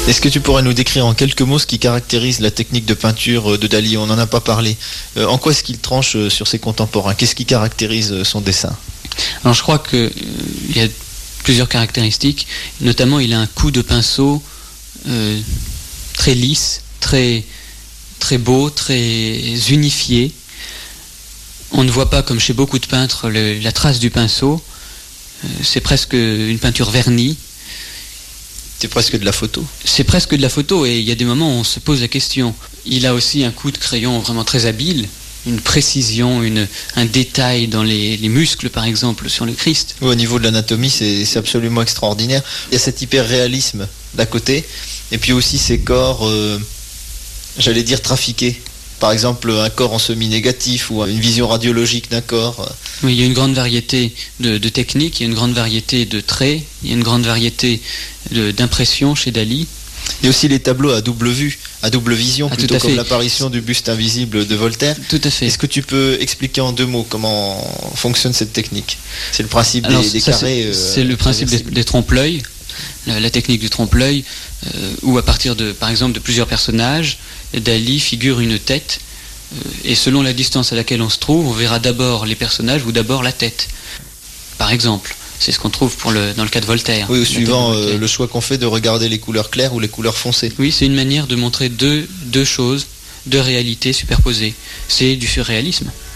Est-ce que tu pourrais nous décrire en quelques mots ce qui caractérise la technique de peinture de Dali? On n'en a pas parlé. En quoi est-ce qu'il tranche sur ses contemporains? Qu'est-ce qui caractérise son dessin? Alors je crois qu'il y a plusieurs caractéristiques. Notamment, il a un coup de pinceau très lisse, très beau, très unifié. On ne voit pas, comme chez beaucoup de peintres, la trace du pinceau. C'est presque une peinture vernie. C'est presque de la photo. C'est presque de la photo, et il y a des moments où on se pose la question. Il a aussi un coup de crayon vraiment très habile, une précision, un détail dans les muscles, par exemple, sur le Christ. Oui, au niveau de l'anatomie, c'est absolument extraordinaire. Il y a cet hyper-réalisme d'un côté, et puis aussi ces corps, j'allais dire, trafiqués. Par exemple, un corps en semi-négatif ou une vision radiologique d'un corps. Oui, il y a une grande variété de techniques, il y a une grande variété de traits, il y a une grande variété d'impressions chez Dali. Il y a aussi les tableaux à double vue, à double vision, plutôt comme l'apparition du buste invisible de Voltaire. Tout à fait. Est-ce que tu peux expliquer en deux mots comment fonctionne cette technique? C'est le principe des carrés. C'est le principe des trompe-l'œil, la technique du trompe-l'œil, où à partir par exemple de plusieurs personnages, Dali figure une tête, et selon la distance à laquelle on se trouve, on verra d'abord les personnages ou d'abord la tête. Par exemple, c'est ce qu'on trouve dans le cas de Voltaire. Oui, suivant le choix qu'on fait de regarder les couleurs claires ou les couleurs foncées. Oui, c'est une manière de montrer deux choses, deux réalités superposées. C'est du surréalisme.